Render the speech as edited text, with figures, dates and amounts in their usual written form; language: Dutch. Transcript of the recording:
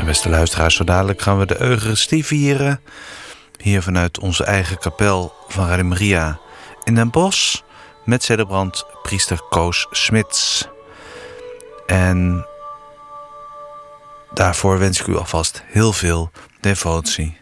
beste luisteraars, zo dadelijk gaan we de Eucharistie vieren. Hier vanuit onze eigen kapel van Radio Maria in Den Bosch. Met celebrant priester Koos Smits. En daarvoor wens ik u alvast heel veel devotie.